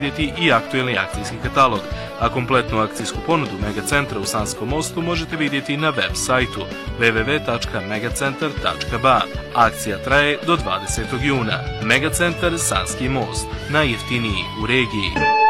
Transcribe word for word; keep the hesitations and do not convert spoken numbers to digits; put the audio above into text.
vidjeti i aktuelni akcijski katalog, a kompletnu akcijsku ponudu Megacentra u Sanskom mostu možete vidjeti na web sajtu w w w tačka megacentar tačka b a. Akcija traje do dvadesetog juna. Megacentar Sanski most, najjeftiniji u regiji.